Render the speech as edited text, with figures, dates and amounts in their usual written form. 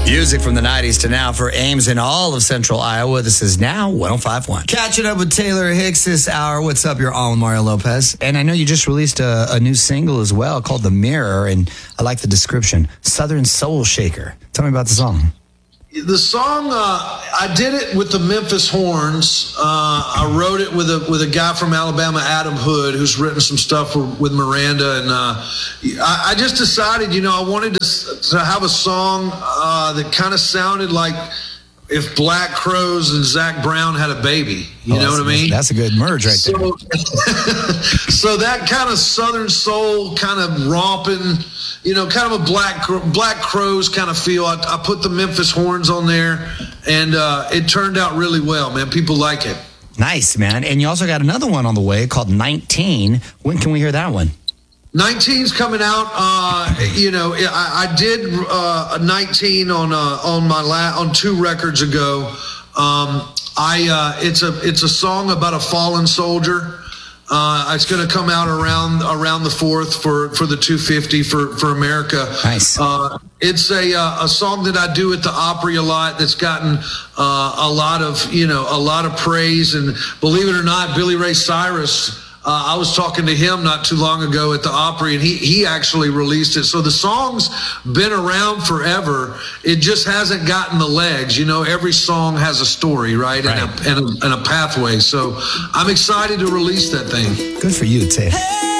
Music from the 90s to now for Ames in all of central Iowa. This is now 105.1. Catching up with Taylor Hicks this hour. What's up, your all Mario Lopez? And I know you just released a new single as well called The Mirror, and I like the description. Southern Soul Shaker. Tell me about the song. The song, I did it with the Memphis Horns. I wrote it with a guy from Alabama, Adam Hood, who's written some stuff with Miranda. And I just decided, I wanted to have a song that kind of sounded like if Black Crowes and Zach Brown had a baby. You know what I mean? That's a good merge right there. So that kind of Southern soul, kind of romping, kind of a Black Crowes kind of feel. I put the Memphis Horns on there, and it turned out really well, man. People like it. Nice, man. And you also got another one on the way called 19. When can we hear that one? 19's coming out. I did 19 on 2 records ago. It's a song about a fallen soldier. It's going to come out around the 4th for the 250 for America. Nice. It's a song that I do at the Opry a lot. That's gotten a lot of praise, and believe it or not, Billy Ray Cyrus. I was talking to him not too long ago at the Opry, and he actually released it. So the song's been around forever. It just hasn't gotten the legs. Every song has a story, right? And a pathway. So I'm excited to release that thing. Good for you, Tay.